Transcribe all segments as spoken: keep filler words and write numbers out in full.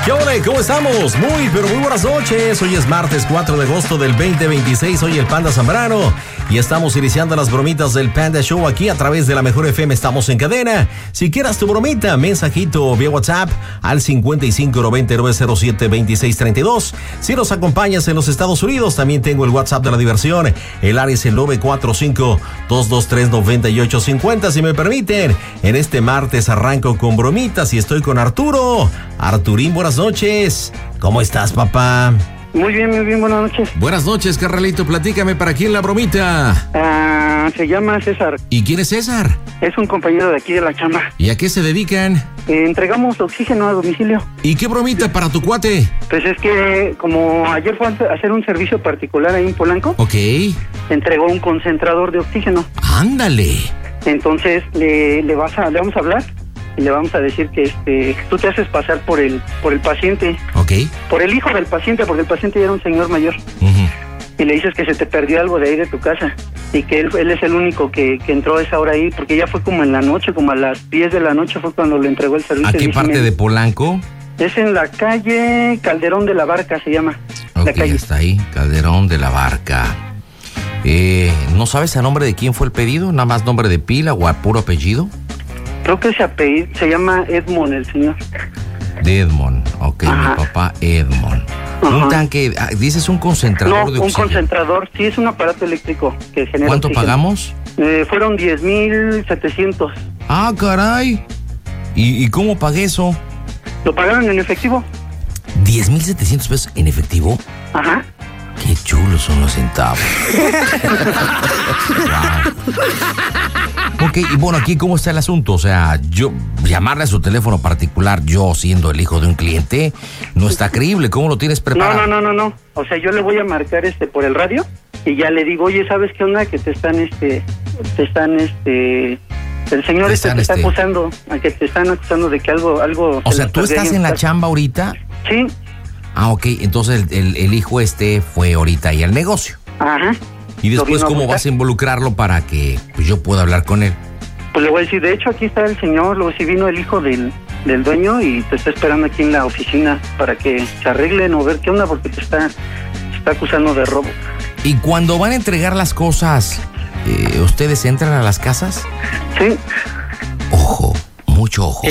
¿Qué onda? ¿Cómo estamos? Muy, pero muy buenas noches. Hoy es martes cuatro de agosto del veinte veintiséis. Soy el Panda Zambrano y estamos iniciando las bromitas del Panda Show aquí a través de la Mejor F M. Estamos en cadena. Si quieras tu bromita, mensajito vía WhatsApp al cincuenta y cinco noventa y nueve cero siete veintiséis treinta y dos. Si nos acompañas en los Estados Unidos, también tengo el WhatsApp de la diversión. El área es el nueve cuatro cinco, dos dos tres, nueve ocho cinco cero. Si me permiten, en este martes arranco con bromitas y estoy con Arturo. Arturín, buenas noches. ¿Cómo estás, papá? Muy bien, muy bien, buenas noches. Buenas noches, carnalito. Platícame, ¿para quién la bromita? Ah, se llama César. ¿Y quién es César? Es un compañero de aquí de la chamba. ¿Y a qué se dedican? Eh, entregamos oxígeno a domicilio. ¿Y qué bromita para tu cuate? Pues es que como ayer fue a hacer un servicio particular ahí en Polanco. Ok. Entregó un concentrador de oxígeno. Ándale. Entonces le, le vas a, le vamos a hablar y le vamos a decir que este tú te haces pasar por el por el paciente. Ok. Por el hijo del paciente, porque el paciente ya era un señor mayor. Uh-huh. Y le dices que se te perdió algo de ahí de tu casa y que él, él es el único que, que entró a esa hora ahí, porque ya fue como en la noche, como a las diez de la noche fue cuando le entregó el servicio. ¿A qué parte de Polanco? Es en la calle Calderón de la Barca, se llama. Ok, la calle. está ahí, Calderón de la Barca. Eh, ¿No sabes a nombre de quién fue el pedido? ¿Nada más nombre de pila o a puro apellido? Creo que ese apellido se llama Edmond, el señor. De Edmond, ok, Ajá. Mi papá Edmond. Ajá. Un tanque, ah, dices un concentrador No, de un oxígeno. concentrador, sí, es un aparato eléctrico que genera ¿Cuánto oxígeno. pagamos? Eh, fueron diez mil setecientos. Ah, caray. ¿Y, ¿Y cómo pagué eso? ¿Lo pagaron en efectivo? ¿diez mil setecientos pesos en efectivo? Ajá. Qué chulos son los centavos. Wow. Ok, y bueno, aquí cómo está el asunto. O sea, yo llamarle a su teléfono particular, yo siendo el hijo de un cliente, no está creíble. ¿Cómo lo tienes preparado? No, no, no, no, no. O sea, yo le voy a marcar este por el radio y ya le digo, oye, ¿sabes qué onda? Que te están, este, te están, este, el señor Te este están, te está este- acusando, a que te están acusando de que algo, algo. O se sea, nos ¿tú perdió estás ahí en la casa. chamba ahorita? Sí. Ah, ok, entonces el, el, el hijo este fue ahorita ahí al negocio. Ajá. Y Lo después, vino a ¿cómo buscar. vas a involucrarlo para que pues, yo pueda hablar con él? Pues le voy a decir, de hecho aquí está el señor, luego sí vino el hijo del, del dueño y te está esperando aquí en la oficina para que se arreglen o ver qué onda porque te está, te está acusando de robo. Y cuando van a entregar las cosas, eh, ¿ustedes entran a las casas? Sí. Ojo, mucho ojo.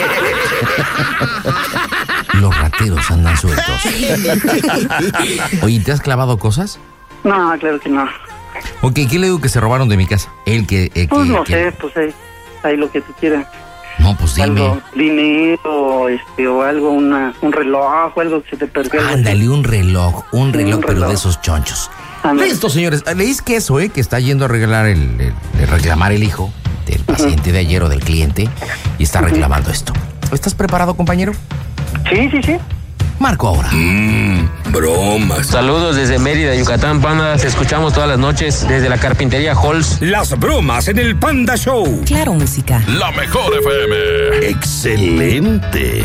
Los rateros andan sueltos. Oye, ¿te has clavado cosas? No, claro que no. Ok, ¿qué le digo que se robaron de mi casa? El que... el Pues que- no que- sé, pues ahí, ahí lo que tú quieras. No, pues dime. Algo, dinero, este, o algo, una, un reloj, o algo que se te perdió. algo así. Ándale, un reloj, un Sí, reloj, un pero reloj. de esos chonchos. Ándale. Listo, señores. Leís que eso, ¿eh? Que está yendo a regalar el, el- el reclamar el hijo del paciente de ayer o del cliente y está reclamando esto. ¿Estás preparado, compañero? Sí, sí, sí. Marco ahora. Bromas. Saludos desde Mérida, Yucatán, Panda. Te escuchamos todas las noches desde la carpintería Halls. Las bromas en el Panda Show. Claro, música. La Mejor F M. Excelente.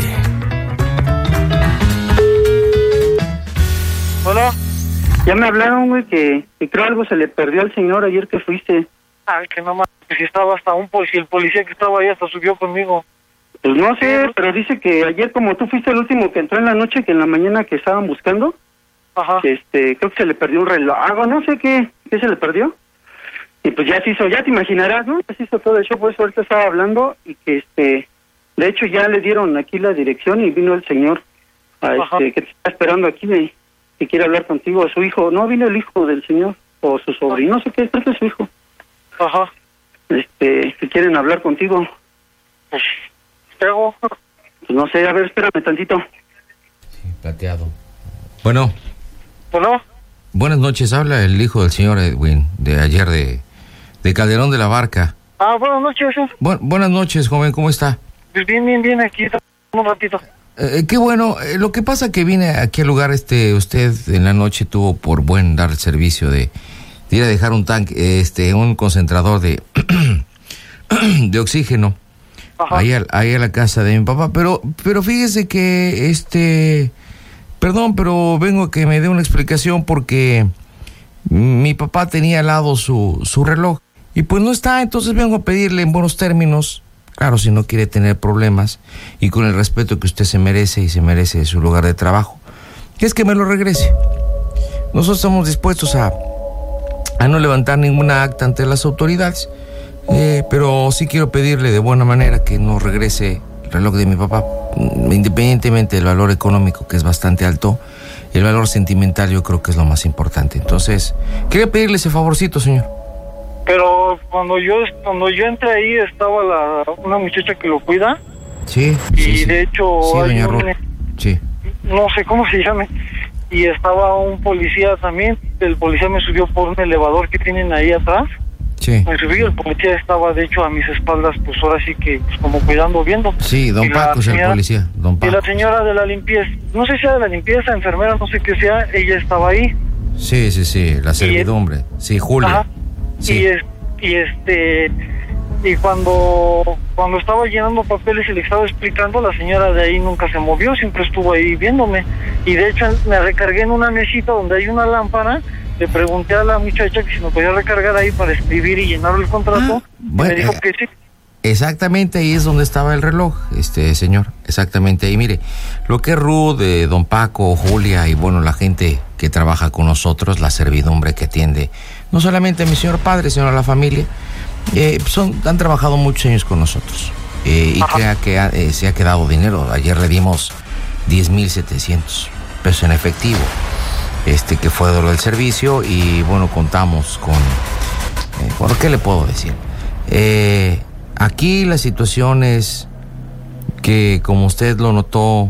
Hola. Ya me hablaron, güey, que, que creo algo se le perdió al señor ayer que fuiste. Ay, que no más, que si estaba hasta un policía, el policía que estaba ahí hasta subió conmigo. Pues no sé, pero dice que ayer como tú fuiste el último que entró en la noche, que en la mañana que estaban buscando, Ajá. que este, creo que se le perdió un reloj, algo, no sé qué, qué se le perdió. Y pues ya se hizo, ya te imaginarás, ¿no? Ya se hizo todo el show, por eso ahorita estaba hablando y que este, de hecho ya le dieron aquí la dirección y vino el señor a Ajá. este, que te está esperando aquí y que quiere hablar contigo, su hijo, no, vino el hijo del señor, o su sobrino, no sé qué, creo que es su hijo, Ajá. este, que quieren hablar contigo. Pues, ¿qué hago? Pues no sé, a ver, espérame tantito. Sí, plateado. Bueno, Bueno, buenas noches. Habla el hijo del señor Edwin de ayer de, de Calderón de la Barca. ah, buenas noches. eh. Bu- buenas noches, joven. ¿Cómo está? Pues bien, bien, bien, aquí un ratito. Eh, qué bueno. Eh, lo que pasa que vine aquí al lugar, este, usted en la noche tuvo por buen dar el servicio de, de ir a dejar un tanque, este, un concentrador de, de oxígeno. Ajá. Ahí a, ahí a la casa de mi papá, pero pero fíjese que este perdón, pero vengo a que me dé una explicación porque mi papá tenía al lado su, su reloj y pues no está, entonces vengo a pedirle en buenos términos Claro, si no quiere tener problemas y con el respeto que usted se merece y se merece de su lugar de trabajo, es que me lo regrese. Nosotros estamos dispuestos a, a no levantar ninguna acta ante las autoridades, eh, pero sí quiero pedirle de buena manera que nos regrese el reloj de mi papá, independientemente del valor económico, que es bastante alto. El valor sentimental yo creo que es lo más importante. Entonces, quería pedirle ese favorcito, señor. Pero cuando yo cuando yo entré ahí estaba la una muchacha que lo cuida. Sí, y sí, sí. de hecho Sí, hay doña un- Ruth. Sí. no sé cómo se llame, y estaba un policía también. El policía me subió por un elevador que tienen ahí atrás. Sí. Me subí, el policía estaba de hecho a mis espaldas, pues ahora sí que pues, como cuidando, viendo. Sí, don Y la Paco es el señora- policía, don Y Paco. la señora de la limpieza, no sé si sea de la limpieza, enfermera, no sé qué sea, ella estaba ahí. Sí, sí, sí, la servidumbre. Sí, Julia. Ajá. Sí. Y, es, y este y cuando cuando estaba llenando papeles y le estaba explicando, la señora de ahí nunca se movió, siempre estuvo ahí viéndome. Y de hecho me recargué en una mesita donde hay una lámpara. Le pregunté a la muchacha que si me podía recargar ahí para escribir y llenar el contrato. Ah, y bueno, me dijo eh, que sí. Exactamente ahí es donde estaba el reloj, este señor. Exactamente ahí. Mire, lo que es Ruth, eh, don Paco, Julia y bueno, la gente que trabaja con nosotros, la servidumbre que atiende, no solamente a mi señor padre, sino a la familia, eh, son, han trabajado muchos años con nosotros. Eh, y crea que ha- eh, se ha quedado dinero. Ayer le dimos diez mil setecientos pesos en efectivo, este que fue de lo del servicio y bueno, contamos con... Eh, bueno, ¿qué le puedo decir? Eh, aquí la situación es que, como usted lo notó,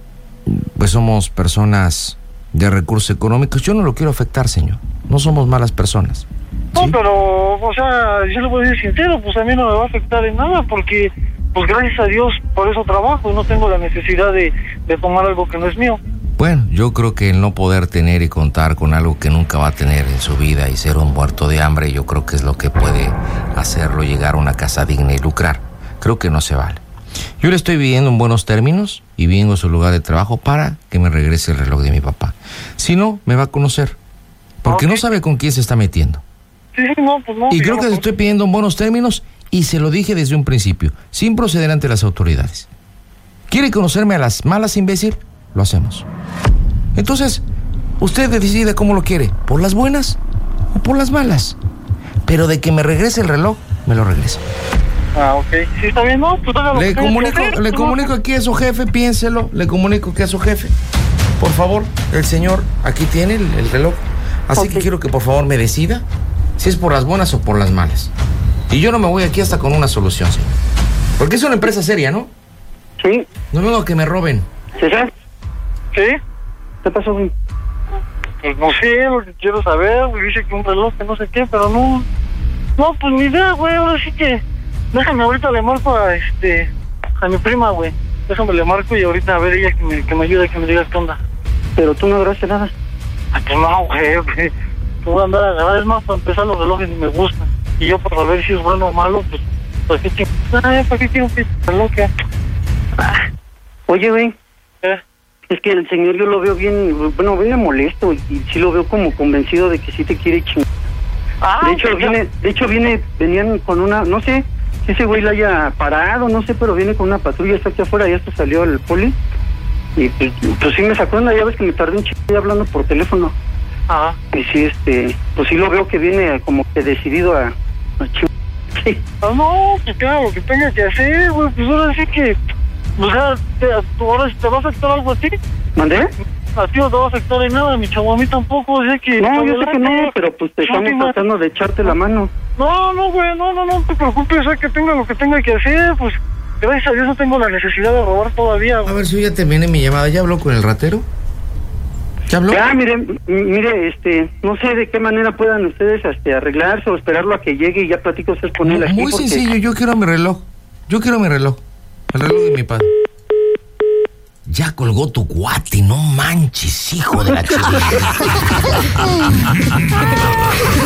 pues somos personas de recursos económicos. Yo no lo quiero afectar, señor. No somos malas personas. No, ¿sí? pero, o sea, yo le voy a decir sincero, pues a mí no me va a afectar en nada, porque, pues gracias a Dios, por eso trabajo y no tengo la necesidad de, de tomar algo que no es mío. Bueno, yo creo que el no poder tener y contar con algo que nunca va a tener en su vida y ser un muerto de hambre, yo creo que es lo que puede hacerlo llegar a una casa digna y lucrar. Creo que no se vale. Yo le estoy viviendo en buenos términos y viviendo su lugar de trabajo para que me regrese el reloj de mi papá. Si no, me va a conocer, porque Ok. no sabe con quién se está metiendo. Sí, sí, no, pues no. Y creo que digamos, le estoy pidiendo en buenos términos y se lo dije desde un principio, sin proceder ante las autoridades. ¿Quiere conocerme a las malas, imbécil? Lo hacemos. Entonces, usted decide cómo lo quiere, por las buenas o por las malas. Pero de que me regrese el reloj, me lo regresa. Ah, ok. Sí, está bien, no, pues haga lo Le que tenga que comunico, hacer, le pues, comunico aquí a su jefe, piénselo, le comunico aquí a su jefe. Por favor, el señor aquí tiene el, el reloj. Así que Ok. quiero que por favor me decida si es por las buenas o por las malas. Y yo no me voy aquí hasta con una solución, señor. Porque es una empresa seria, ¿no? Sí, No vengo que me roben. César, ¿Sí? ¿qué pasó, güey? Pues no sé, lo que quiero saber, güey, dice que un reloj, que no sé qué, pero no... No, pues ni idea, güey, ahora sí que... Déjame ahorita le marco a, este... a mi prima, güey. Déjame le marco y ahorita a ver ella que me, que me ayude, que me diga qué onda. Pero tú no agarraste nada. ¿A que no, güey? güey? Te voy a andar a agarrar, es más, para empezar los relojes ni me gustan. Y yo para saber si es bueno o malo, pues... ¿Para qué quiero? Ay, ¿para qué quiero un reloj? ¿Qué? Ah, Oye, güey, ¿eh? es que el señor yo lo veo bien, bueno, viene molesto y sí lo veo como convencido de que sí te quiere chingar. Ah, De hecho, ya- viene, de hecho viene, venían con una, no sé si ese güey la haya parado, no sé, pero viene con una patrulla, está aquí afuera, ya hasta salió el poli. Y pues, pues sí me sacó una, ya ves que me tardé un chico hablando por teléfono. Ajá. Y sí, este, pues sí lo veo que viene como que decidido a, a chingar. Sí. Ah, no, pues claro, lo que tenga que hacer, güey, pues ahora sí que... O sea, te, tú ahora si te va a afectar algo a ti, ¿Mandé? a ti no te va a afectar en nada, mi chavo, a mí tampoco, o sea que... No, yo sé que no, pero pues te estamos Última- tratando de echarte la mano. No, no, güey, no, no, no te preocupes, o sea que tenga lo que tenga que hacer, pues... Gracias a Dios no tengo la necesidad de robar todavía, A güey. ver si ya terminé mi llamada. ¿Ya habló con el ratero? ¿Ya habló? Ya, mire, m- mire, este, no sé de qué manera puedan ustedes este, arreglarse o esperarlo a que llegue y ya platico usted con él aquí. Muy porque- sencillo, yo quiero mi reloj. Yo quiero mi reloj. El reloj de mi padre. Ya colgó tu cuate, no manches, hijo de la chingada.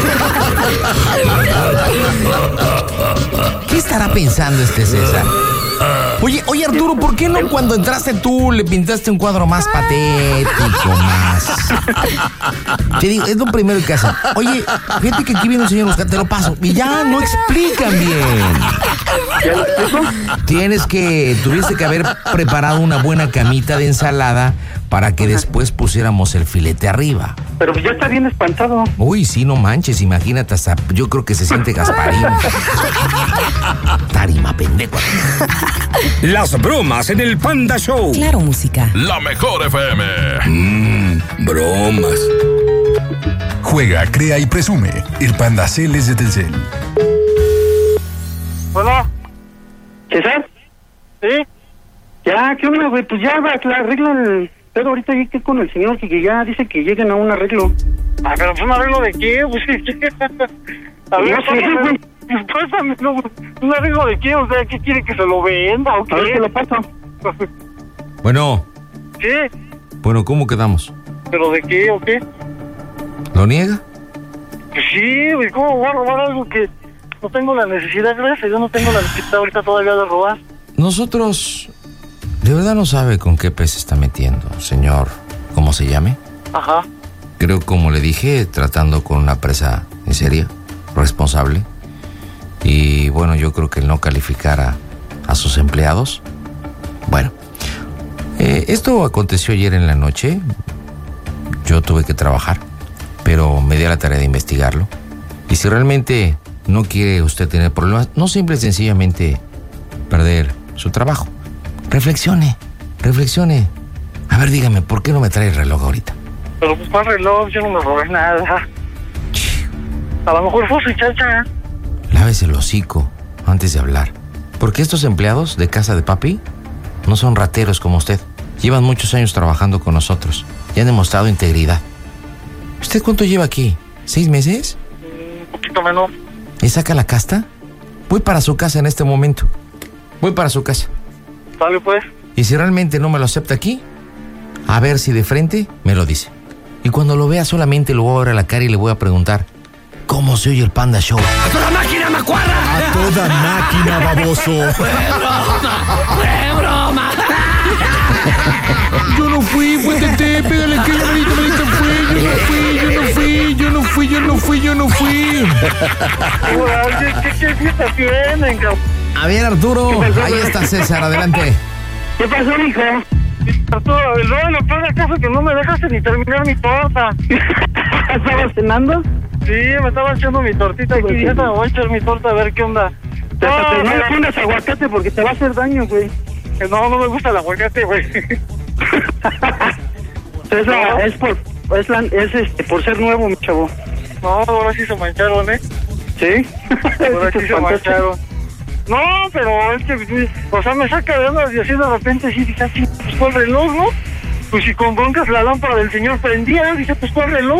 ¿Qué estará pensando este César? Oye, oye Arturo, ¿por qué no cuando entraste tú le pintaste un cuadro más patético, más? Te digo, es lo primero que hacen. Oye, fíjate que aquí viene un señor Oscar, te lo paso. Y ya no explican bien. Tienes que, tuviste que haber preparado una buena camita de ensalada para que después pusiéramos el filete arriba. Pero pues ya está bien espantado. Uy, sí, no manches, imagínate, hasta yo creo que se siente Gasparín. Tarima, pendejo. Las bromas en el Panda Show. Claro, música. La mejor F M. Mmm, bromas. Juega, crea y presume. El Panda Cel es de Telcel. Hola. ¿César? ¿Sí? Ya, ¿qué onda, güey? Pues ya, va, arregla el... Pero ahorita llegué con el señor que ya dice que lleguen a un arreglo. Ah, pero ¿un arreglo de qué? Pues, a ver, no sé, güey. Pásame, no, ¿un arreglo de qué? O sea, ¿qué quiere, que se lo venda o qué? A ver, te lo paso. Bueno. ¿Qué? Bueno, ¿cómo quedamos? ¿Pero de qué o qué? ¿Lo niega? Pues sí, güey, ¿cómo voy a robar algo que no tengo la necesidad? Gracias, yo no tengo la necesidad ahorita todavía de robar. Nosotros... De verdad no sabe con qué pez se está metiendo, señor. ¿Cómo se llame? Ajá. Creo, como le dije, tratando con una presa en seria, responsable. Y bueno, yo creo que el no calificar a, a sus empleados. Bueno, eh, esto aconteció ayer en la noche. Yo tuve que trabajar, pero me di a la tarea de investigarlo. Y si realmente no quiere usted tener problemas, no simple y sencillamente perder su trabajo. Reflexione, reflexione. A ver, dígame, ¿por qué no me trae el reloj ahorita? Pero pues, ¿cuál reloj? Yo no me robé nada. A lo mejor fue su chacha. Lávese el hocico antes de hablar. Porque estos empleados de casa de papi no son rateros como usted. Llevan muchos años trabajando con nosotros y han demostrado integridad. ¿Usted cuánto lleva aquí? ¿Seis meses? Un poquito menos. ¿Y saca la casta? Voy para su casa en este momento. Voy para su casa. Sale pues. Y si realmente no me lo acepta aquí, a ver si de frente me lo dice. Y cuando lo vea solamente lo voy a ver a la cara y le voy a preguntar ¿cómo se oye el Panda Show? ¡A toda máquina, macuarra! A toda máquina, baboso. ¡Fue broma! ¡Fue broma! Yo no fui, fue Tete, pégale que manito, manito, fue, yo no fui, yo no fui, yo no fui, yo no fui, yo no fui. ¿Qué, qué, qué fiesta tienen, cabrón? A ver, Arturo, ahí está César, adelante. ¿Qué pasó, mijo? Arturo, el no, lo peor del caso es que no me dejaste ni terminar mi torta. ¿Estabas cenando? Sí, me estaba echando mi tortita aquí. Ya me voy a echar mi torta a ver qué onda. No, No, no le no, pongas aguacate porque te va a hacer daño, güey. no, no me gusta el aguacate, güey. Es, la, es por es, la, es este por ser nuevo, mi chavo. No, ahora sí se mancharon, ¿eh? ¿Sí? Ahora sí se mancharon. No, pero es que, o sea, me saca de onda y así de repente sí dije, así, pues fue el reloj, ¿no? Pues si con broncas la lámpara del señor prendía, dije, pues fue el reloj.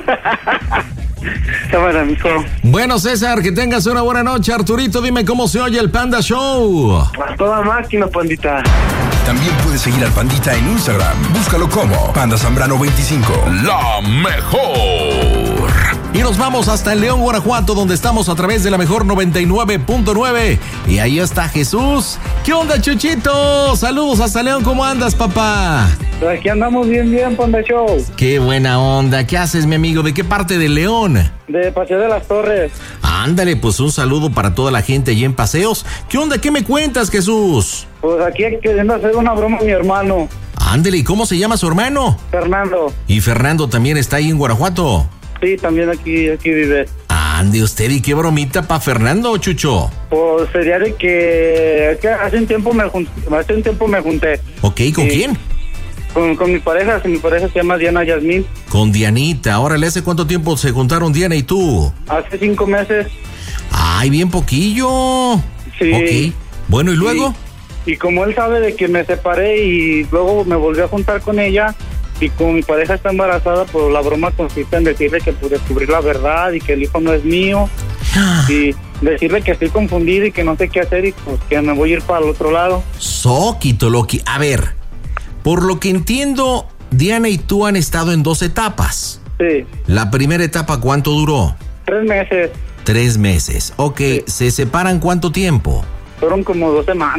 Cámara, mijo. Bueno, César, que tengas una buena noche. Arturito, dime cómo se oye el Panda Show. A toda máquina, pandita. También puedes seguir al Pandita en Instagram. Búscalo como Panda Zambrano veinticinco. La mejor. Y nos vamos hasta el León, Guanajuato, donde estamos a través de la mejor noventa y nueve punto nueve. Y ahí está Jesús. ¿Qué onda, Chuchito? Saludos hasta León. ¿Cómo andas, papá? Aquí andamos bien, bien, Panda Show. Qué buena onda. ¿Qué haces, mi amigo? ¿De qué parte de León? De Paseo de las Torres. Ándale, pues un saludo para toda la gente allí en Paseos. ¿Qué onda? ¿Qué me cuentas, Jesús? Pues aquí queriendo hacer una broma a mi hermano. Ándale, ¿y cómo se llama su hermano? Fernando. ¿Y Fernando también está ahí en Guanajuato? Sí, también aquí, aquí vive. Ande usted, ¿y qué bromita pa' Fernando, Chucho? Pues sería de que, que hace un tiempo me junté, hace un tiempo me junté. Ok, ¿con Sí. quién? Con, con mi pareja, mi pareja se llama Diana Yasmín. Con Dianita. Órale, ¿hace cuánto tiempo se juntaron Diana y tú? Hace cinco meses. Ay, bien poquillo. Sí. Ok. Bueno, ¿y luego? Y, y como él sabe de que me separé y luego me volví a juntar con ella y como mi pareja está embarazada, pues la broma consiste en decirle que pude descubrir la verdad y que el hijo no es mío y decirle que estoy confundido y que no sé qué hacer y pues que me voy a ir para el otro lado. Soquito, Loki. A ver, por lo que entiendo, Diana y tú han estado en dos etapas. Sí, La primera etapa, ¿cuánto duró? tres meses, Tres meses. Ok, Sí. ¿se separan cuánto tiempo? fueron como dos semanas.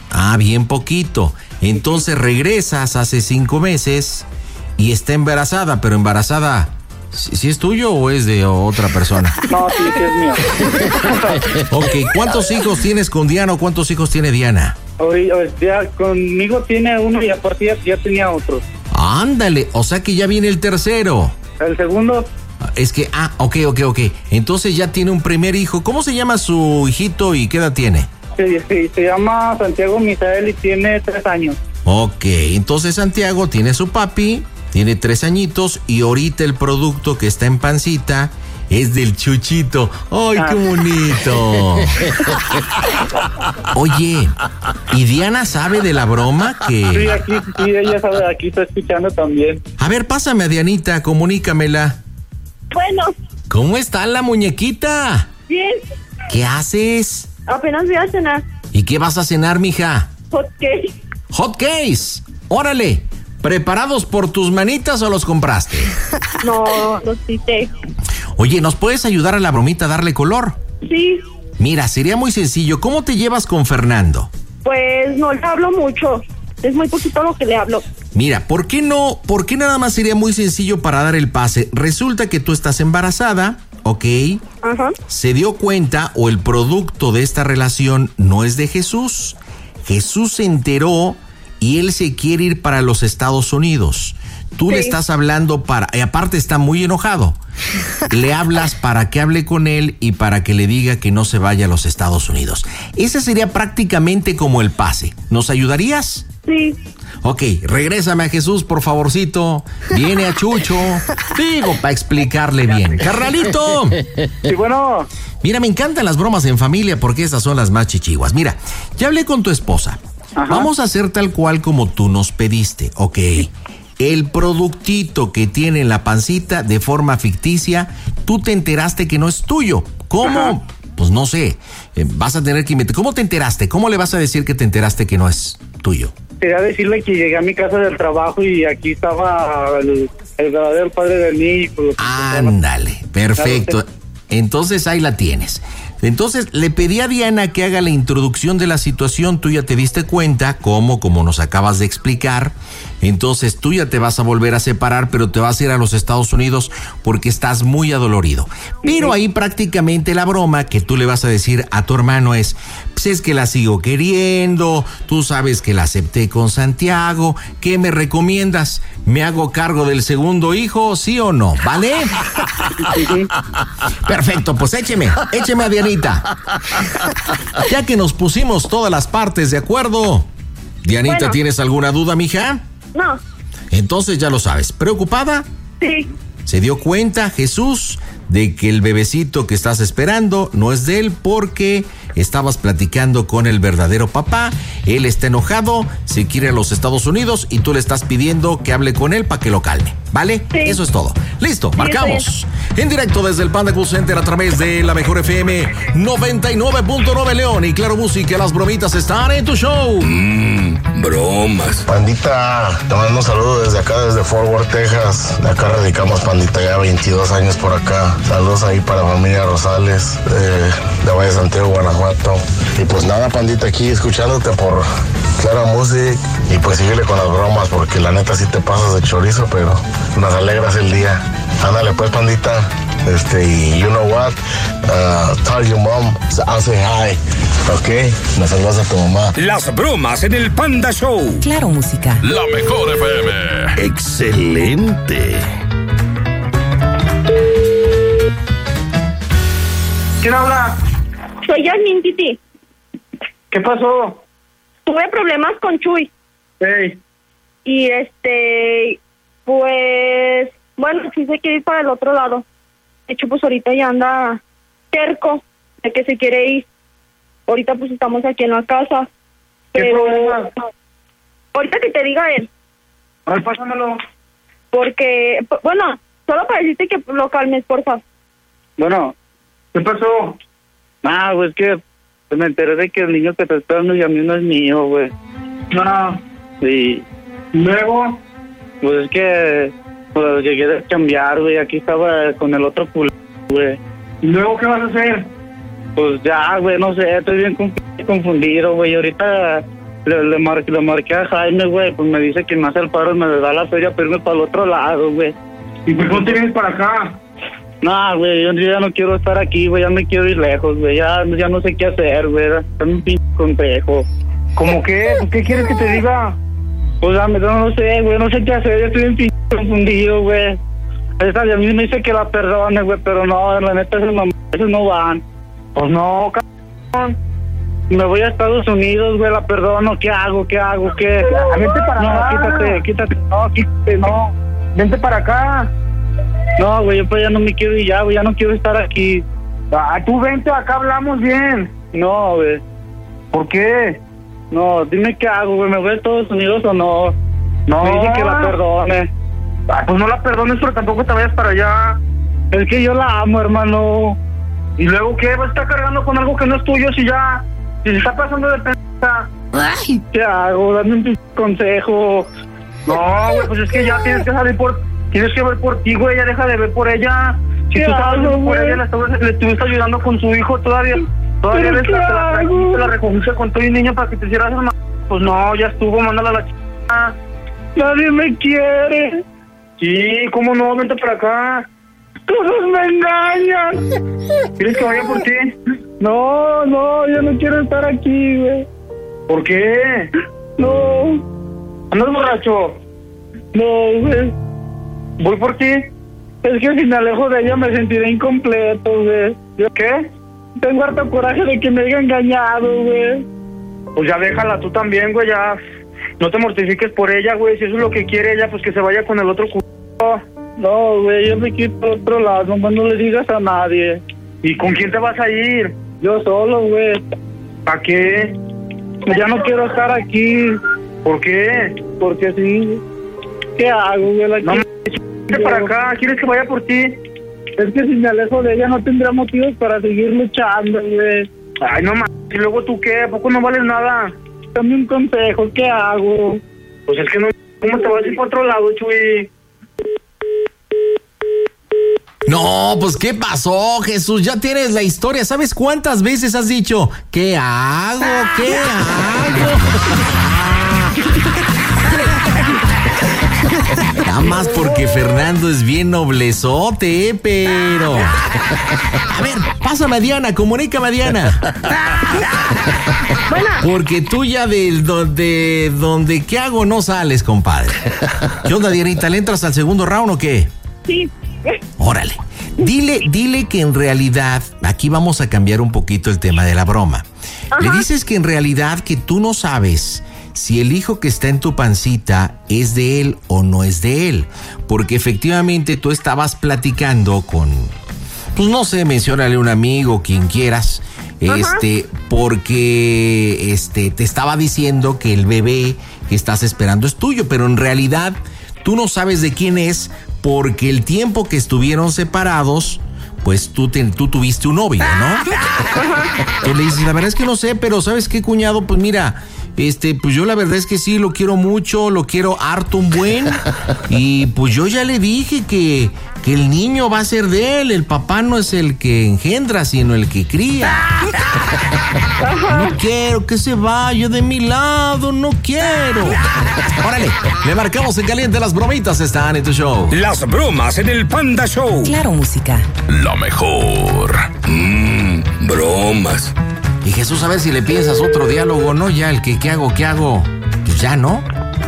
Ah, bien poquito. Entonces regresas hace cinco meses y está embarazada, pero embarazada, ¿sí, sí es tuyo o es de otra persona? No, sí, sí es mío. Ok, ¿cuántos hijos tienes con Diana o cuántos hijos tiene Diana? Ahorita, ya conmigo tiene uno y aparte ya, ya tenía otro. Ándale, o sea que ya viene el tercero. El segundo, Es que, ah, ok, ok, ok. Entonces ya tiene un primer hijo. ¿Cómo se llama su hijito y qué edad tiene? se, se, se llama Santiago Misael y tiene tres años. Ok, entonces Santiago tiene su papi, tiene tres añitos y ahorita el producto que está en pancita es del Chuchito. ¡Ay, qué bonito! Oye, ¿y Diana sabe de la broma que...? Sí, aquí, sí, ella sabe, aquí está escuchando también. A ver, pásame a Dianita, comunícamela. Bueno. ¿Cómo está la muñequita? Bien. ¿Qué haces? Apenas voy a cenar. ¿Y qué vas a cenar, mija? Hot cake. Hot cakes. Órale. ¿Preparados por tus manitas o los compraste? No, los cité. Oye, ¿nos puedes ayudar a la bromita a darle color? Sí. Mira, sería muy sencillo. ¿Cómo te llevas con Fernando? Pues no le hablo mucho. Es muy poquito lo que le hablo. Mira, ¿por qué no? ¿Por qué nada más sería muy sencillo para dar el pase? Resulta que tú estás embarazada, ¿ok? Ajá. Se dio cuenta o el producto de esta relación no es de Jesús. Jesús se enteró y él se quiere ir para los Estados Unidos. Tú Sí. le estás hablando para... Y aparte está muy enojado. Le hablas para que hable con él y para que le diga que no se vaya a los Estados Unidos. Ese sería prácticamente como el pase. ¿Nos ayudarías? Sí. Ok, regrésame a Jesús, por favorcito. Viene a Chucho. Digo, para explicarle bien. ¡Carnalito! Sí, bueno. Mira, me encantan las bromas en familia porque estas son las más chichiguas. Mira, ya hablé con tu esposa. Ajá. Vamos a hacer tal cual como tú nos pediste, ok. El productito que tiene en la pancita de forma ficticia, tú te enteraste que no es tuyo. ¿Cómo? Ajá. Pues no sé. Eh, vas a tener que inventar. ¿Cómo te enteraste? ¿Cómo le vas a decir que te enteraste que no es tuyo? Quería decirle que llegué a mi casa del trabajo y aquí estaba el, el verdadero padre del niño. Pues, Ándale, perfecto. Entonces ahí la tienes. Entonces le pedí a Diana que haga la introducción de la situación. Tú ya te diste cuenta cómo, como nos acabas de explicar. Entonces tú ya te vas a volver a separar, pero te vas a ir a los Estados Unidos porque estás muy adolorido. Pero ahí prácticamente la broma que tú le vas a decir a tu hermano es, pues es que la sigo queriendo, tú sabes que la acepté con Santiago, ¿qué me recomiendas? ¿Me hago cargo del segundo hijo, sí o no? ¿Vale? Perfecto, pues écheme, écheme a Dianita. Ya que nos pusimos todas las partes de acuerdo. Dianita, Bueno. ¿tienes alguna duda, mija? No. Entonces ya lo sabes. ¿Preocupada? Sí. Se dio cuenta Jesús de que el bebecito que estás esperando no es de él porque estabas platicando con el verdadero papá. Él está enojado, se quiere a los Estados Unidos y tú le estás pidiendo que hable con él para que lo calme, ¿vale? Sí. Eso es todo. Listo, Sí, marcamos. En directo desde el Panda Cool Center a través de la Mejor F M noventa y nueve punto nueve León y Claro Música. Las bromitas están en tu show. Mmm, bromas. Pandita, te mando un saludo desde acá, desde Fort Worth, Texas. De acá radicamos, Pandita, ya veintidós años por acá. Saludos ahí para la familia Rosales, eh, de Valle Santiago, Guanajuato. Y pues nada, Pandita, aquí escuchándote por Claro Music. Y pues síguele con las bromas, porque la neta sí te pasas de chorizo, pero nos alegras el día. Ándale pues, Pandita. Este, y you know what? Uh, tell your mom, I'll say hi. Ok, me saludas a tu mamá. Las bromas en el Panda Show. Claro Música. La Mejor F M. Excelente. ¿Quién habla? Soy Yasmin, Titi. ¿Qué pasó? Tuve problemas con Chuy. Hey. Y este, pues, bueno, sí se quiere ir para el otro lado. De hecho, pues ahorita ya anda terco de que se quiere ir. Ahorita pues estamos aquí en la casa. ¿Qué Pero problema? ahorita que te diga él, A ver, pásamelo. porque, p- bueno, solo para decirte que lo calmes, por favor. Bueno, ¿qué pasó? Ah, pues que pues me enteré de que el niño que te está dando y a mí no es mío, güey. No. Sí. Luego, pues es que pues llegué a cambiar, güey. Aquí estaba con el otro culo, güey. ¿Y luego qué vas a hacer? Pues ya, güey, no sé, estoy bien conf- confundido, güey. Ahorita le, le, mar, le marqué a Jaime, güey, pues me dice que me hace el paro y me da la feria para irme para el otro lado, güey. ¿Y por qué no te vienes para acá? No, güey, yo ya no quiero estar aquí, güey, ya me quiero ir lejos, güey, ya, ya no sé qué hacer, güey, dame un pinche consejo. ¿Cómo qué? Pues, ¿qué quieres que te diga? Pues, ya, no sé, güey, no sé qué hacer, ya estoy bien pinche confundido, güey. Esta de a mí me dice que la perdone, güey, pero no, la neta, esos, mam- esos no van. Pues no, cabrón. Me voy a Estados Unidos, güey, la perdono, ¿qué hago, qué hago, qué? Ah, vente para no, acá. No, quítate, quítate, no, quítate, no. Vente para acá. No, güey, yo pues ya no me quiero ir ya, güey, ya no quiero estar aquí. Ah, tú vente, acá hablamos bien. No, güey. ¿Por qué? No, dime qué hago, güey, ¿me voy a Estados Unidos o no? No. Me dice que la perdone. Ah, pues no la perdones, pero tampoco te vayas para allá. Es que yo la amo, hermano. ¿Y luego qué? ¿Vas a estar cargando con algo que no es tuyo si ya... si se está pasando de pendeja? Ay, ¿qué hago? Dame un p- consejo. No, güey, pues es que ya tienes que salir por... tienes que ver por ti, güey, ya deja de ver por ella. Si ¿Qué tú estabas hago, viendo por güey? ella, le, estabas- le estuviste ayudando con su hijo todavía. Todavía ¿Pero ves qué que te la, hago? te la recogiste con tu niño para que te hicieras una... Pues no, ya estuvo, mándala a la chica. Nadie me quiere. Sí, ¿cómo no? Vente para acá. Todos me engañan. ¿Quieres que vaya por ti? No, no, yo no quiero estar aquí, güey. ¿Por qué? No, ¿Andas borracho? no, güey. ¿Voy por ti? Es que si me alejo de ella me sentiré incompleto, güey. ¿Qué? Tengo harto coraje de que me haya engañado, güey. Pues ya déjala tú también, güey, ya. No te mortifiques por ella, güey. Si eso es lo que quiere ella, pues que se vaya con el otro c***. No, güey, yo me quiero por otro lado, nomás no le digas a nadie. ¿Y con quién te vas a ir? Yo solo, güey. ¿Para qué? Ya no quiero estar aquí. ¿Por qué? Porque sí. ¿Qué hago, güey? La No, quiero- vente para acá. ¿Quieres que vaya por ti? Es que si me alejo de ella no tendrá motivos para seguir luchando, güey. Ay, no mames. ¿Y luego tú qué? ¿A poco no vales nada? Dame un consejo, ¿qué hago? Pues es que no... ¿Cómo te vas a ir para otro lado, Chuy? No, pues ¿qué pasó, Jesús? Ya tienes la historia. ¿Sabes cuántas veces has dicho, ¿qué hago? ¿Qué hago? Nada más porque Fernando es bien noblezote, pero... A ver, pásame a Diana, comunícame a Diana. Porque tú ya de donde, donde ¿qué hago? No sales, compadre. ¿Qué onda, Dianita? ¿Le entras al segundo round o qué? Sí. Órale. Dile, dile que en realidad, aquí vamos a cambiar un poquito el tema de la broma. Ajá. Le dices que en realidad que tú no sabes si el hijo que está en tu pancita es de él o no es de él. Porque efectivamente tú estabas platicando con, pues no sé, menciónale un amigo, quien quieras, Ajá. este, porque este, te estaba diciendo que el bebé que estás esperando es tuyo, pero en realidad tú no sabes de quién es porque el tiempo que estuvieron separados, pues tú, te, tú tuviste un novio, ¿no? Tú le dices, la verdad es que no sé, pero ¿sabes qué, cuñado? Pues mira, este, pues yo la verdad es que sí, lo quiero mucho, lo quiero harto un buen, y pues yo ya le dije que, que el niño va a ser de él, el papá no es el que engendra, sino el que cría. No quiero que se vaya de mi lado, no quiero. Órale, le marcamos en caliente, las bromitas están en tu show. Las bromas en el Panda Show. Claro, música. Lo mejor. Mmm, bromas. Y Jesús, a ver si le piensas otro diálogo, ¿no? Ya el que, ¿qué hago? ¿Qué hago? Pues ya, ¿no?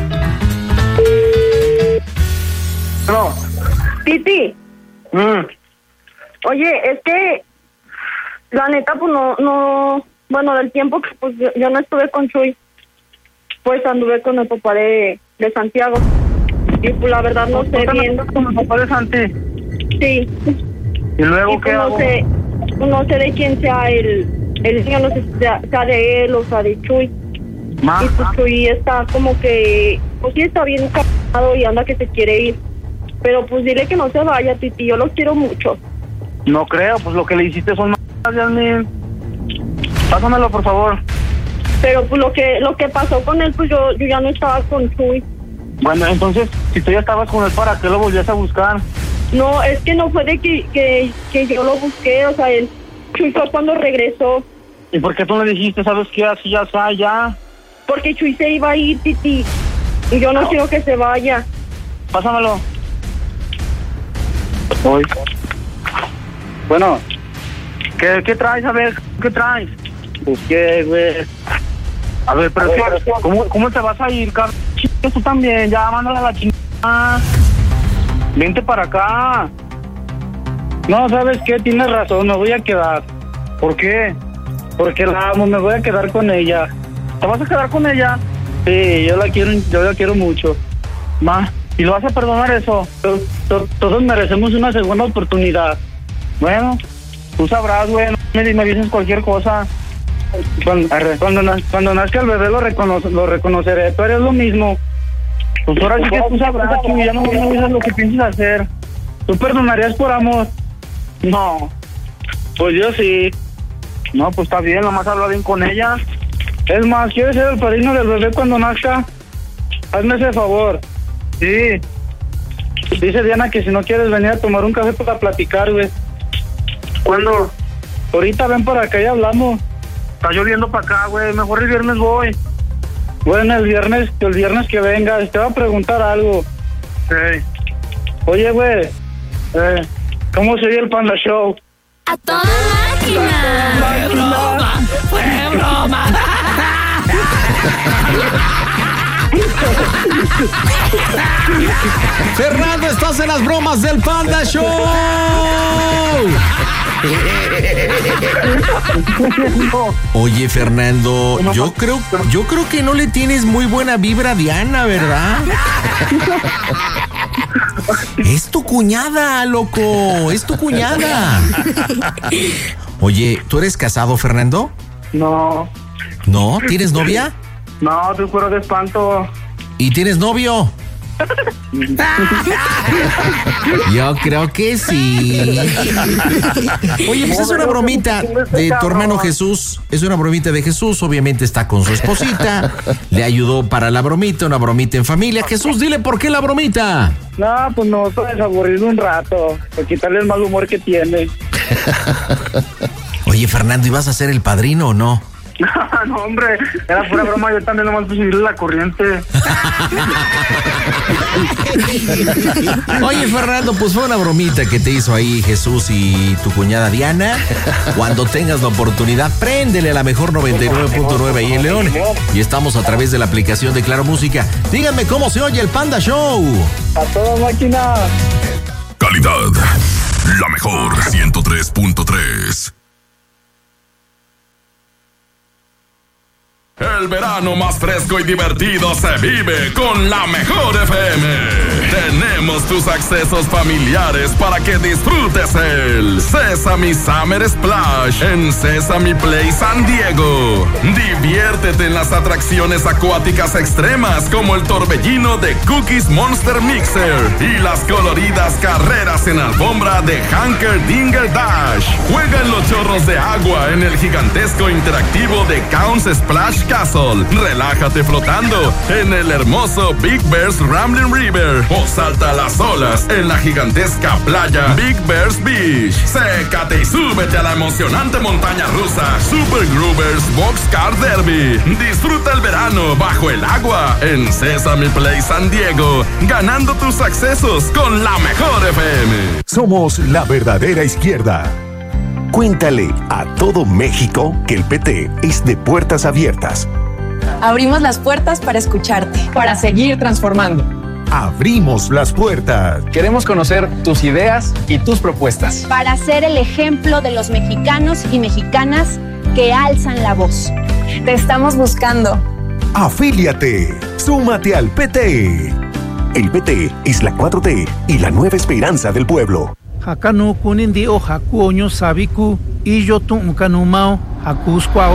No. Titi, Mm. oye, es que la neta, pues no, no, bueno, del tiempo que pues yo, yo no estuve con Chuy, pues anduve con el papá de, de Santiago. Y pues la verdad no sé bien. ¿Con el papá de Santi? Sí. ¿Y luego Y qué pues no hago? sé, pues no sé de quién sea el, el niño, no sé si sea, sea de él o sea de Chuy. Ma. Y pues Chuy está como que, pues sí está bien casado y anda que se quiere ir. Pero pues dile que no se vaya, Titi, yo lo quiero mucho. No creo, pues lo que le hiciste son más, Yasmin. Pásamelo, por favor. Pero pues lo que lo que pasó con él, pues yo, yo ya no estaba con Chuy. Bueno, entonces, si tú ya estabas con él, ¿para qué lo volvías a buscar? No, es que no fue de que, que, que yo lo busqué, o sea, él, Chuy fue cuando regresó. ¿Y por qué tú le dijiste, sabes qué, así ya está, ya? porque Chuy se iba a ir, Titi. Y yo no quiero que se vaya. Pásamelo. Voy. Bueno. ¿Qué, ¿Qué traes? A ver, ¿qué traes? Pues qué, güey. A ver, pero ¿qué? ¿Cómo, ¿Cómo te vas a ir, cabrón? Tú también, ya, mándale a la chingada. Vente para acá. No, ¿sabes qué? Tienes razón, me voy a quedar. ¿Por qué? Porque la amo, me voy a quedar con ella. ¿Te vas a quedar con ella? Sí, yo la quiero, yo la quiero mucho. Ma, ¿y lo vas a perdonar eso? To- to- Todos merecemos una segunda oportunidad. Bueno, tú sabrás, güey, no me, me dices cualquier cosa. Cuando, cuando, naz- cuando nazca el bebé lo, recono- lo reconoceré, tú eres lo mismo. Pues ahora sí que tú sabrás, que ya no me dices lo que piensas hacer. ¿Tú perdonarías por amor? No. Pues yo sí. No, pues está bien, nomás habla bien con ella. Es más, ¿quieres ser el padrino del bebé cuando nazca? Hazme ese favor. Sí. Dice Diana que si no quieres venir a tomar un café para platicar, güey. ¿Cuándo? Ahorita ven para acá y hablamos. Está lloviendo para acá, güey. Mejor el viernes voy. Bueno, el viernes, el viernes que vengas. Te voy a preguntar algo. Sí. Oye, güey. Eh, ¿Cómo se oye el Panda Show? ¡A toda máquina! ¡Fue broma! ¡Fue broma! Fernando, estás en las bromas del Panda Show. Oye, Fernando, yo creo, yo creo que no le tienes muy buena vibra a Diana, ¿verdad? Es tu cuñada, loco, es tu cuñada. Oye, ¿tú eres casado, Fernando? No. ¿No? ¿Tienes novia? No, te juro de espanto. ¿Y tienes novio? Yo creo que sí. Oye, pues es una bromita de tu hermano Jesús. Es una bromita de Jesús. Obviamente está con su esposita. Le ayudó para la bromita, una bromita en familia. Jesús, dile por qué la bromita. No, pues no, para desaburrirlo un rato. Para quitarle el mal humor que tiene. Oye, Fernando, ¿y vas a ser el padrino o no? No, hombre, era pura broma, yo también nomás subirle la corriente. Oye, Fernando, pues fue una bromita que te hizo ahí Jesús y tu cuñada Diana. Cuando tengas la oportunidad, préndele a la mejor noventa y nueve punto nueve ahí en León. Y estamos a través de la aplicación de Claro Música. Díganme cómo se oye el Panda Show. A toda máquina. Calidad, la mejor ciento tres punto tres. El verano más fresco y divertido se vive con la mejor F M. Tenemos tus accesos familiares para que disfrutes el Sesame Summer Splash en Sesame Play San Diego. Diviértete en las atracciones acuáticas extremas como el torbellino de Cookies Monster Mixer y las coloridas carreras en alfombra de Hanker Dinger Dash. Juega en los chorros de agua en el gigantesco interactivo de Counts Splash Castle. Relájate flotando en el hermoso Big Bear's Rambling River o salta a las olas en la gigantesca playa Big Bear's Beach. Sécate y súbete a la emocionante montaña rusa Super Groovers Boxcar Derby. Disfruta el verano bajo el agua en Sesame Play San Diego, ganando tus accesos con la mejor F M. Somos la verdadera izquierda. Cuéntale a todo México que el P T es de puertas abiertas. Abrimos las puertas para escucharte, para seguir transformando. Abrimos las puertas. Queremos conocer tus ideas y tus propuestas. Para ser el ejemplo de los mexicanos y mexicanas que alzan la voz. Te estamos buscando. Afíliate. Súmate al P T. El P T es la cuatro T y la nueva esperanza del pueblo. Hakanu kunindi o hakuoño sabiku y yo tu ukanumao hakuscuao.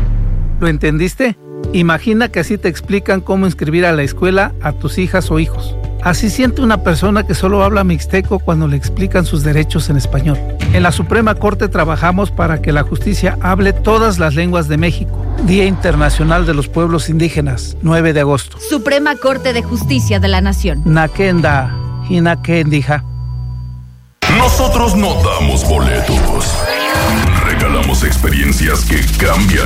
¿Lo entendiste? Imagina que así te explican cómo inscribir a la escuela a tus hijas o hijos. Así siente una persona que solo habla mixteco cuando le explican sus derechos en español. En la Suprema Corte trabajamos para que la justicia hable todas las lenguas de México. Día Internacional de los Pueblos Indígenas, nueve de agosto. Suprema Corte de Justicia de la Nación. Nakenda, Hinakendija. Nosotros no damos boletos. Regalamos experiencias que cambian